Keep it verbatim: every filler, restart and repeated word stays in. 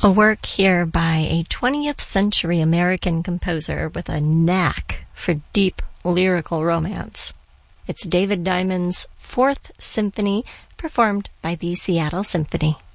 A work here by a twentieth century American composer with a knack for deep lyrical romance. It's David Diamond's Fourth Symphony, performed by the Seattle Symphony.